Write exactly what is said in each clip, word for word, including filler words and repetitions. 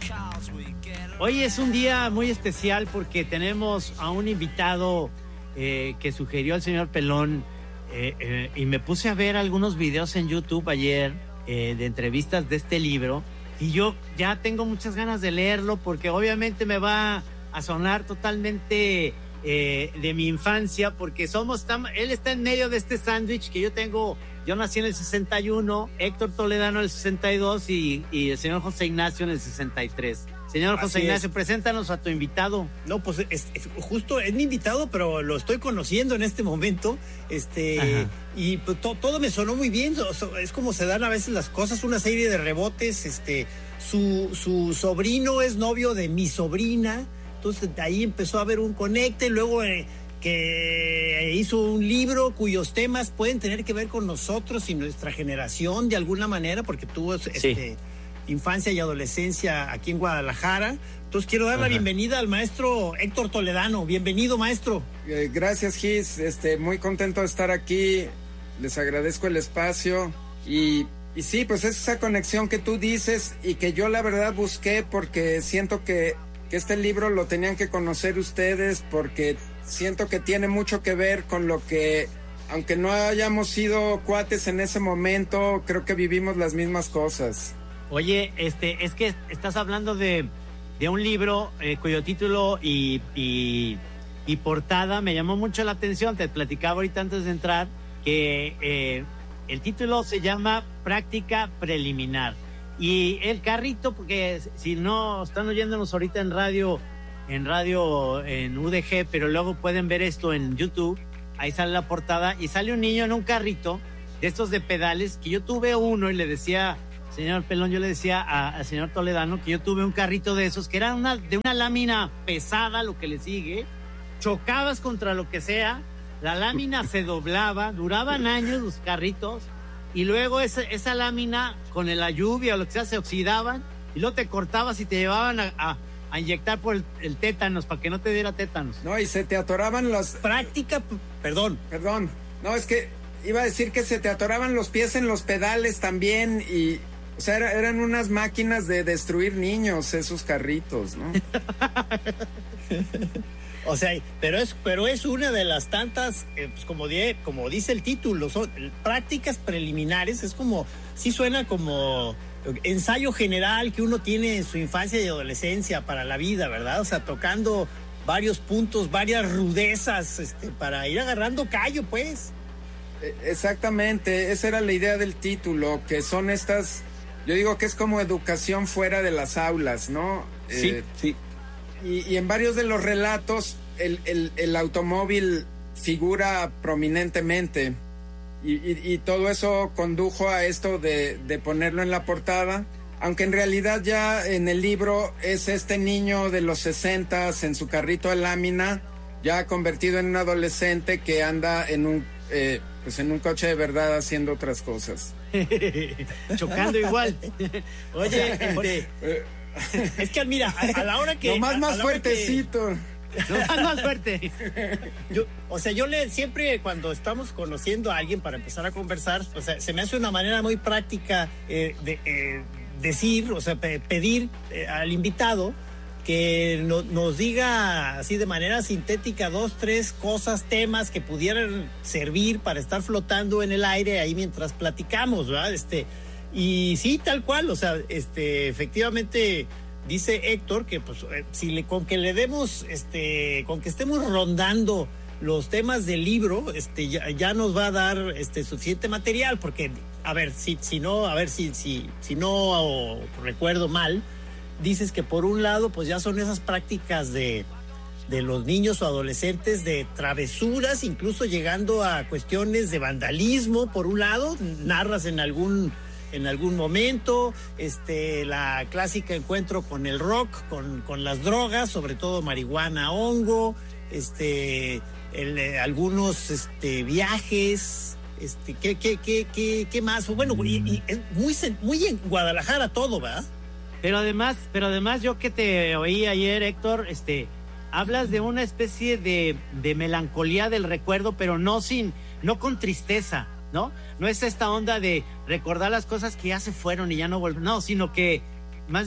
Hoy es un día muy especial porque tenemos a un invitado eh, que sugirió el señor Pelón eh, eh, y me puse a ver algunos videos en YouTube ayer eh, de entrevistas de este libro y yo ya tengo muchas ganas de leerlo porque obviamente me va a sonar totalmente eh, de mi infancia porque somos tan, él está en medio de este sándwich que yo tengo. Yo nací en el sesenta y uno, Héctor Toledano en el sesenta y dos y, y el señor José Ignacio en el sesenta y tres. Señor José Ignacio, es. Preséntanos a tu invitado. No, pues es, es, justo es mi invitado, pero lo estoy conociendo en este momento. Este Ajá. Y pues, to, todo me sonó muy bien. Es como se dan a veces las cosas, una serie de rebotes. Este, su, su sobrino es novio de mi sobrina. Entonces de ahí empezó a haber un conecte. Luego eh, que hizo un libro cuyos temas pueden tener que ver con nosotros y nuestra generación de alguna manera, porque tuvo este. Sí. infancia y adolescencia aquí en Guadalajara. Entonces quiero dar Ajá. la bienvenida al maestro Héctor Toledano. Bienvenido, maestro. Eh, gracias, Gis. Este, muy contento de estar aquí. Les agradezco el espacio. Y, y sí, pues es esa conexión que tú dices y que yo la verdad busqué porque siento que, que este libro lo tenían que conocer ustedes porque siento que tiene mucho que ver con lo que, aunque no hayamos sido cuates en ese momento, creo que vivimos las mismas cosas. Oye, este, es que estás hablando de, de un libro eh, cuyo título y, y, y portada me llamó mucho la atención. Te platicaba ahorita antes de entrar que eh, el título se llama Práctica Preliminar. Y el carrito, porque si no están oyéndonos ahorita en radio, en radio en U D G, pero luego pueden ver esto en YouTube, ahí sale la portada y sale un niño en un carrito de estos de pedales, que yo tuve uno y le decía... Señor Pelón, yo le decía al señor Toledano que yo tuve un carrito de esos que era una, de una lámina pesada, lo que le sigue, chocabas contra lo que sea, la lámina se doblaba, duraban años los carritos, y luego esa, esa lámina con la lluvia o lo que sea se oxidaban, y luego te cortabas y te llevaban a, a, a inyectar por el, el tétanos, para que no te diera tétanos. No, y se te atoraban las... Práctica, perdón. Perdón, no, es que iba a decir que se te atoraban los pies en los pedales también, y... O sea, era, eran unas máquinas de destruir niños, esos carritos, ¿no? O sea, pero es, pero es una de las tantas, eh, pues como, die, como dice el título, son prácticas preliminares, es como, sí suena como ensayo general que uno tiene en su infancia y adolescencia para la vida, ¿verdad? O sea, tocando varios puntos, varias rudezas, este, para ir agarrando callo, pues. Exactamente, esa era la idea del título, que son estas... Yo digo que es como educación fuera de las aulas, ¿no? Sí, eh, sí. Y, y en varios de los relatos el, el, el automóvil figura prominentemente y, y, y todo eso condujo a esto de, de ponerlo en la portada, aunque en realidad ya en el libro es este niño de los sesentas en su carrito de lámina, ya convertido en un adolescente que anda en un... Eh, pues en un coche de verdad haciendo otras cosas. Chocando igual. Oye, este, es que mira, a, a la hora que... Lo más, más fuertecito. Que, lo más, más fuerte. Yo, o sea, yo le siempre cuando estamos conociendo a alguien para empezar a conversar, o sea, se me hace una manera muy práctica eh, de eh, decir, o sea, pe- pedir eh, al invitado que no, nos diga así de manera sintética dos, tres cosas, temas que pudieran servir para estar flotando en el aire ahí mientras platicamos, ¿verdad? Este, y sí, tal cual, o sea, este, efectivamente dice Héctor que pues si le, con que le demos, este, con que estemos rondando los temas del libro, este, ya, ya nos va a dar este suficiente material, porque, a ver, si, si no, a ver si, si, si no recuerdo mal, dices que por un lado pues ya son esas prácticas de, de los niños o adolescentes de travesuras, incluso llegando a cuestiones de vandalismo, por un lado, narras en algún, en algún momento, este, la clásica encuentro con el rock, con, con las drogas, sobre todo marihuana, hongo, este, el, eh, algunos este, viajes, este, ¿qué, qué, qué, qué, qué más? Bueno, y, y es muy, muy en Guadalajara todo, ¿verdad? Pero además, pero además yo que te oí ayer, Héctor, este, hablas de una especie de, de melancolía del recuerdo, pero no sin, no con tristeza, ¿no? No es esta onda de recordar las cosas que ya se fueron y ya no volvieron, no, sino que más bien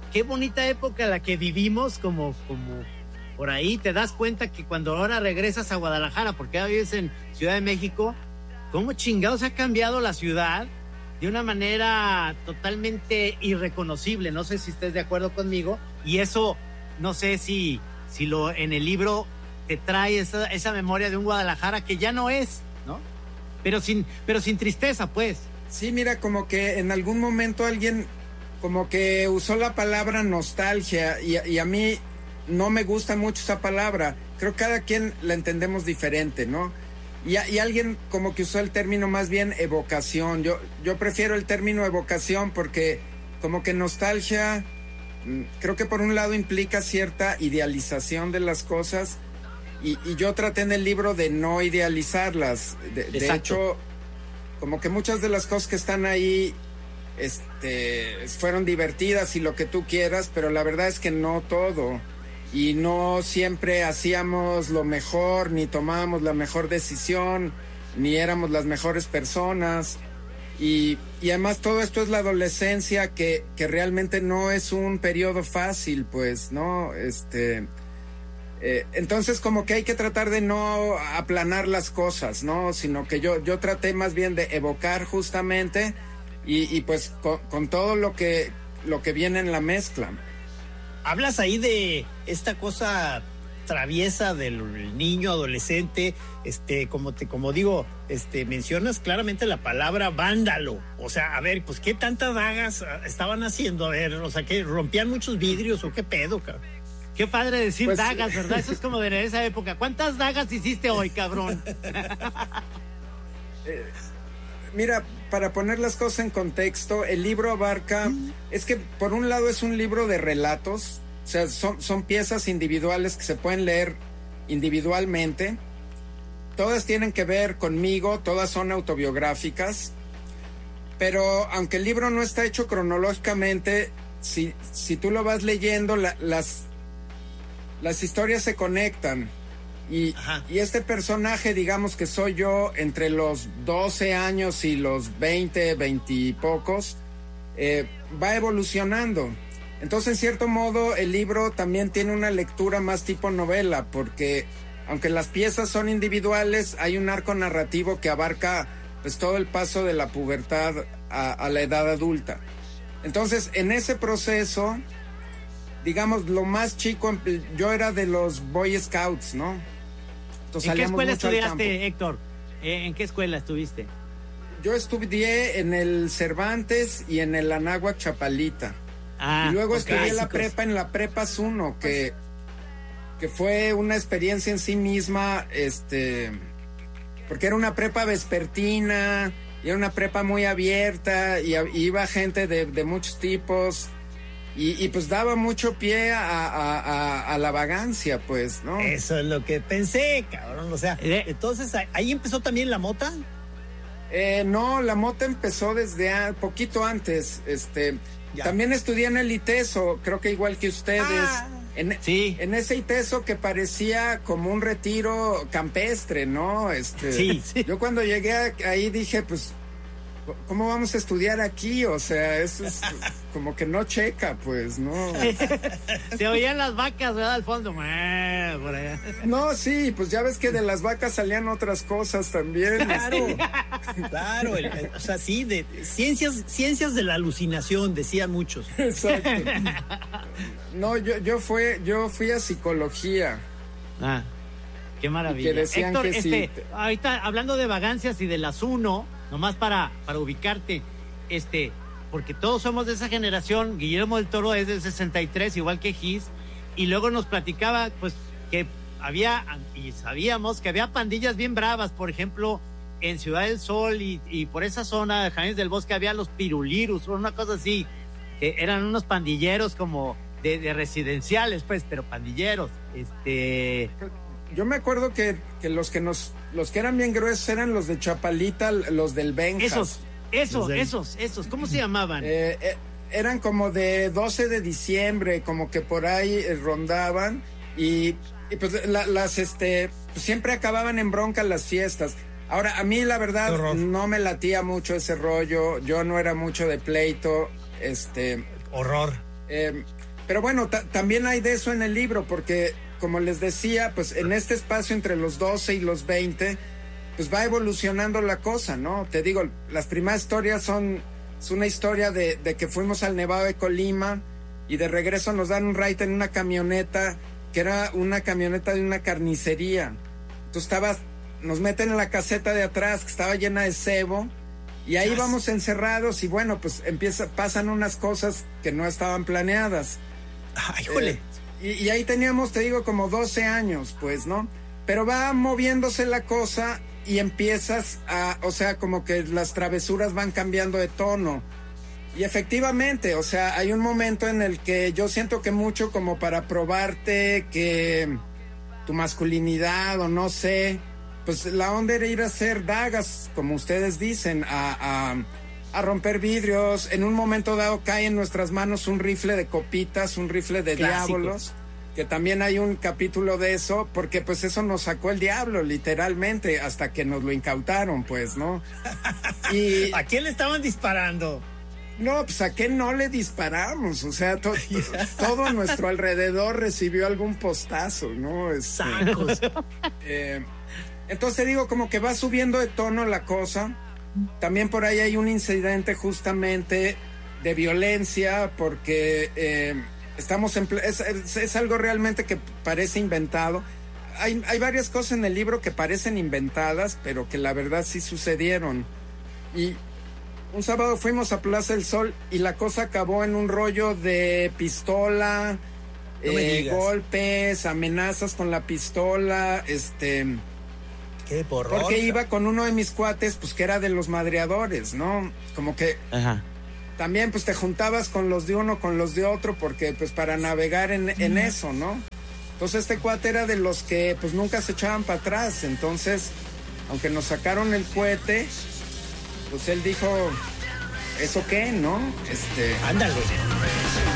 qué bonita época la que vivimos, como, como por ahí te das cuenta que cuando ahora regresas a Guadalajara, porque ahora vives en Ciudad de México, cómo chingados ha cambiado la ciudad de una manera totalmente irreconocible. No sé si estés de acuerdo conmigo, y eso no sé si, si lo en el libro te trae esa, esa memoria de un Guadalajara que ya no es, ¿no? Pero sin, pero sin tristeza, pues. Sí, mira, como que en algún momento alguien como que usó la palabra nostalgia y, y a mí no me gusta mucho esa palabra. Creo que cada quien la entendemos diferente, ¿no? Y, y alguien como que usó el término más bien evocación. Yo, yo prefiero el término evocación porque como que nostalgia, creo que por un lado implica cierta idealización de las cosas y, y yo traté en el libro de no idealizarlas. De, de hecho, como que muchas de las cosas que están ahí este, fueron divertidas y lo que tú quieras, pero la verdad es que no todo. Y no siempre hacíamos lo mejor, ni tomábamos la mejor decisión, ni éramos las mejores personas. Y, y además todo esto es la adolescencia, que, que realmente no es un periodo fácil, pues, ¿no? Este, eh, entonces como que hay que tratar de no aplanar las cosas, ¿no? Sino que yo, yo traté más bien de evocar justamente y, y pues con, con todo lo que, lo que viene en la mezcla. Hablas ahí de esta cosa traviesa del niño adolescente, este, como te, como digo, este, mencionas claramente la palabra vándalo. O sea, a ver, pues qué tantas dagas estaban haciendo, a ver, o sea, que rompían muchos vidrios o qué pedo, cabrón. Qué padre decir pues, dagas, ¿verdad? Eso es como de esa época. ¿Cuántas dagas hiciste hoy, cabrón? eh, mira, para poner las cosas en contexto, el libro abarca, es que por un lado es un libro de relatos, o sea, son, son piezas individuales que se pueden leer individualmente, todas tienen que ver conmigo, todas son autobiográficas, pero aunque el libro no está hecho cronológicamente, si, si tú lo vas leyendo, la, las, las historias se conectan. Y, y este personaje, digamos que soy yo entre los doce años y los veinte, veinte y pocos, eh, va evolucionando. Entonces, en cierto modo, el libro también tiene una lectura más tipo novela, porque aunque las piezas son individuales, hay un arco narrativo que abarca pues todo el paso de la pubertad a, a la edad adulta. Entonces, en ese proceso, digamos, lo más chico, yo era de los Boy Scouts, ¿no? Entonces, ¿en qué escuela estudiaste, Héctor? ¿En qué escuela estuviste? Yo estudié en el Cervantes y en el Anáhuac Chapalita. Ah, y luego okay. estudié la prepa en la Prepas uno, que, que fue una experiencia en sí misma, este, porque era una prepa vespertina, y era una prepa muy abierta, y, y iba gente de, de muchos tipos. Y, y pues daba mucho pie a, a, a, a la vagancia, pues, ¿no? Eso es lo que pensé, cabrón. O sea, entonces, ¿ahí empezó también la mota? Eh, no, la mota empezó desde a, poquito antes. Este, ya. También estudié en el ITESO, creo que igual que ustedes. Ah, en, sí. En ese ITESO que parecía como un retiro campestre, ¿no? Este, sí, sí. Yo cuando llegué a, ahí dije, pues, ¿cómo vamos a estudiar aquí? O sea, eso es como que no checa, pues, ¿no? Se oían las vacas, ¿verdad? Al fondo. Por allá. No, sí, pues ya ves que de las vacas salían otras cosas también. Claro, claro. El, el, o sea, sí, de ciencias, ciencias de la alucinación, decían muchos. Exacto. No, yo, yo, fue, yo fui a psicología. Ah, qué maravilla. Y que decían Héctor, que este, sí. Ahorita, hablando de vagancias y de las uno, nomás para, para ubicarte, este, porque todos somos de esa generación. Guillermo del Toro es del sesenta y tres, igual que Gis, y luego nos platicaba, pues, que había, y sabíamos que había pandillas bien bravas, por ejemplo, en Ciudad del Sol y, y por esa zona de Jardines del Bosque había los pirulirus, una cosa así, que eran unos pandilleros como de, de residenciales, pues, pero pandilleros, este... Yo me acuerdo que, que los que nos, los que eran bien gruesos eran los de Chapalita, los del Benjas. Esos, esos, de... esos, esos, ¿cómo se llamaban? Eh, eh, eran como de doce de diciembre, como que por ahí eh, rondaban y, y pues la, las, este, pues siempre acababan en bronca las fiestas. Ahora, a mí la verdad no me latía mucho ese rollo, yo no era mucho de pleito, este... Horror. Eh, pero bueno, ta- también hay de eso en el libro, porque como les decía, pues en este espacio entre los doce y los veinte, pues va evolucionando la cosa, ¿no? Te digo, las primeras historias son, es una historia de, de que fuimos al Nevado de Colima y de regreso nos dan un ride en una camioneta, que era una camioneta de una carnicería. Tú estabas, nos meten en la caseta de atrás, que estaba llena de cebo, y ahí yes. vamos encerrados y bueno, pues empieza, pasan unas cosas que no estaban planeadas. ¡Ay, jole! Eh, y, y ahí teníamos, te digo, como doce años, pues, ¿no? Pero va moviéndose la cosa y empiezas a, o sea, como que las travesuras van cambiando de tono. Y efectivamente, o sea, hay un momento en el que yo siento que mucho como para probarte que tu masculinidad o no sé, pues la onda era ir a hacer dagas, como ustedes dicen, a, a, a romper vidrios. En un momento dado cae en nuestras manos un rifle de copitas, un rifle de Clásico. diablos, que también hay un capítulo de eso, porque pues eso nos sacó el diablo, literalmente, hasta que nos lo incautaron, pues, ¿no? Y ¿a quién le estaban disparando? no, pues a qué no le disparamos, o sea, to, to, todo a nuestro alrededor recibió algún postazo, ¿no? Este, Sacos. eh, entonces digo, como que va subiendo de tono la cosa. También por ahí hay un incidente justamente de violencia, porque eh, estamos en... Es, es, es algo realmente que parece inventado. Hay, hay varias cosas en el libro que parecen inventadas, pero que la verdad sí sucedieron. Y un sábado fuimos a Plaza del Sol y la cosa acabó en un rollo de pistola, no me eh, golpes, amenazas con la pistola, este... Qué porrón. Porque iba con uno de mis cuates, pues que era de los madreadores, ¿no? Como que Ajá. también pues te juntabas con los de uno, con los de otro, porque pues para navegar en, en eso, ¿no? Entonces este cuate era de los que pues nunca se echaban para atrás. Entonces, aunque nos sacaron el cohete, pues él dijo, ¿eso qué, no? Este... Ándale.